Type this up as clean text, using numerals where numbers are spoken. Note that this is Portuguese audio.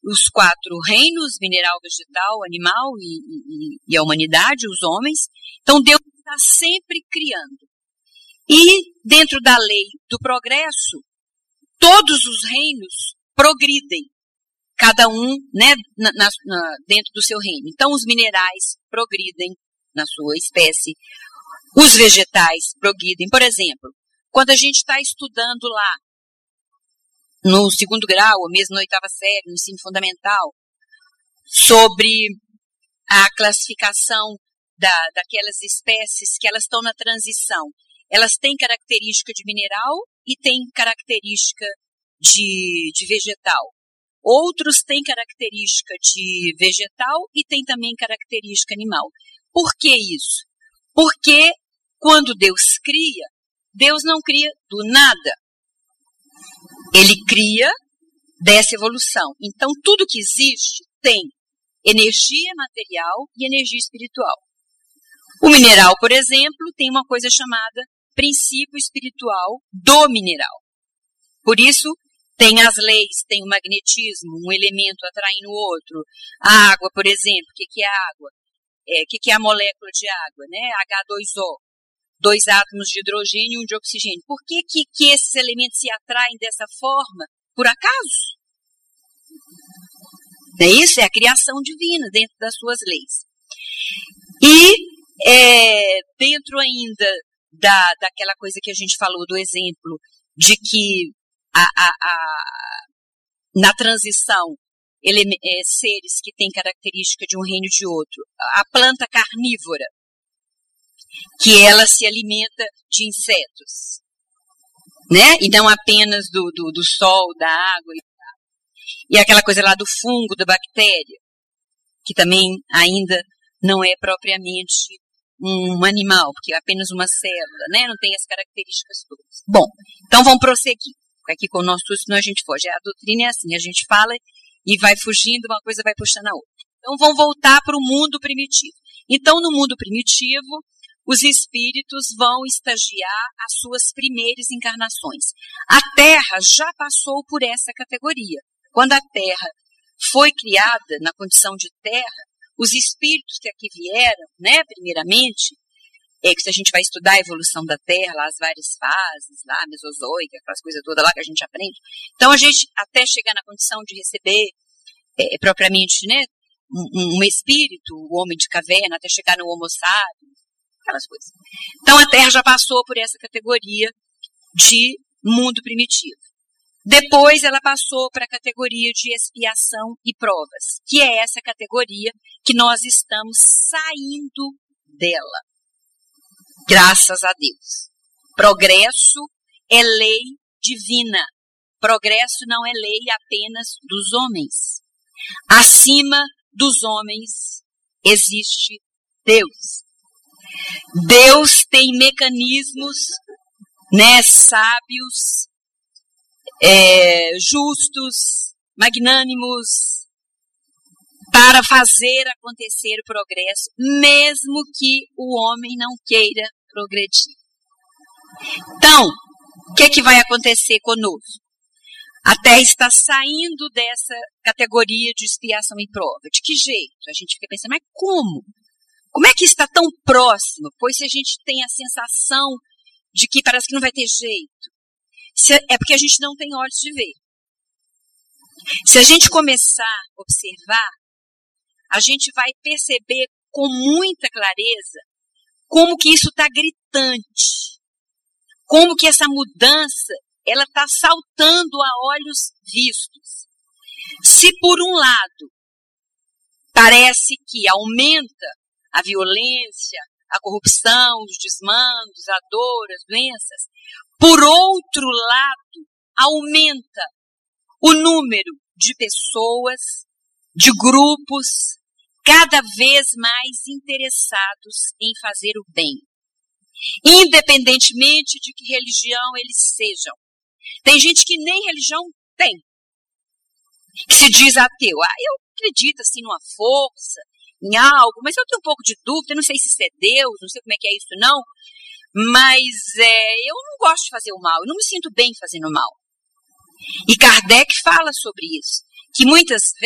os 4 reinos, mineral, vegetal, animal e a humanidade, os homens. Então Deus está sempre criando. E dentro da lei do progresso, todos os reinos progridem, cada um, né, dentro do seu reino. Então os minerais progridem na sua espécie, os vegetais progridem. Por exemplo, quando a gente está estudando lá, no 2º grau, ou mesmo na 8ª série, no ensino fundamental, sobre a classificação daquelas espécies que elas estão na transição. Elas têm característica de mineral e têm característica de vegetal. Outros têm característica de vegetal e têm também característica animal. Por que isso? Porque quando Deus cria, Deus não cria do nada. Ele cria dessa evolução. Então, tudo que existe tem energia material e energia espiritual. O mineral, por exemplo, tem uma coisa chamada princípio espiritual do mineral. Por isso, tem as leis, tem o magnetismo, um elemento atraindo o outro. A água, por exemplo, o que é a água? O que é a molécula de água, né? H2O. 2 átomos de hidrogênio e 1 de oxigênio. Por que esses elementos se atraem dessa forma? Por acaso? Não é isso? É a criação divina dentro das suas leis. E dentro ainda daquela coisa que a gente falou, do exemplo de que na transição seres que têm característica de um reino e de outro, a planta carnívora, que ela se alimenta de insetos, né? E não apenas do sol, da água e aquela coisa lá do fungo, da bactéria, que também ainda não é propriamente um animal, porque é apenas uma célula, né? Não tem as características todas. Bom, então vamos prosseguir. Aqui com o nosso estudo, senão a gente foge. A doutrina é assim, a gente fala e vai fugindo, uma coisa vai puxando a outra. Então vamos voltar para o mundo primitivo. Então, no mundo primitivo, os espíritos vão estagiar as suas primeiras encarnações. A Terra já passou por essa categoria. Quando a Terra foi criada na condição de Terra, os espíritos que aqui vieram, né, primeiramente, que se a gente vai estudar a evolução da Terra, lá as várias fases, lá a mesozoica, aquelas coisas todas lá que a gente aprende. Então, a gente, até chegar na condição de receber propriamente, né, um espírito, o homem de caverna, até chegar no Homo sapiens, aquelas coisas. Então, a Terra já passou por essa categoria de mundo primitivo. Depois, ela passou para a categoria de expiação e provas, que é essa categoria que nós estamos saindo dela. Graças a Deus. Progresso é lei divina. Progresso não é lei apenas dos homens. Acima dos homens existe Deus. Deus tem mecanismos, né, sábios, justos, magnânimos, para fazer acontecer o progresso, mesmo que o homem não queira progredir. Então, o que vai acontecer conosco? A Terra está saindo dessa categoria de expiação e prova. De que jeito? A gente fica pensando, mas como? Como é que está tão próximo? Pois se a gente tem a sensação de que parece que não vai ter jeito, é porque a gente não tem olhos de ver. Se a gente começar a observar, a gente vai perceber com muita clareza como que isso está gritante, como que essa mudança ela está saltando a olhos vistos. Se por um lado parece que aumenta a violência, a corrupção, os desmandos, a dor, as doenças, por outro lado aumenta o número de pessoas, de grupos, cada vez mais interessados em fazer o bem, independentemente de que religião eles sejam. Tem gente que nem religião tem, que se diz ateu. Eu acredito assim numa força, em algo, mas eu tenho um pouco de dúvida, não sei se isso é Deus, não sei como é que é isso não, mas eu não gosto de fazer o mal, eu não me sinto bem fazendo o mal. E Kardec fala sobre isso, que muitas